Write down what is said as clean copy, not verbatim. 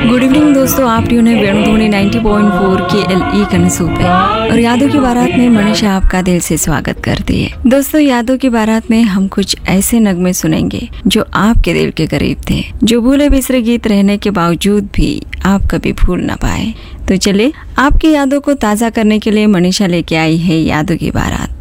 Good evening दोस्तों, आप tune है वेणुध्वनि 90.4 KLE कनसू पे और यादों की बारात में मनीषा आपका दिल से स्वागत करती है। दोस्तों, यादों की बारात में हम कुछ ऐसे नगमे सुनेंगे जो आपके दिल के करीब थे, जो भूले बिसरे गीत रहने के बावजूद भी आप कभी भूल ना पाए। तो चले आपकी यादों को ताज़ा करने के लिए मनीषा लेके आई है यादों की बारात।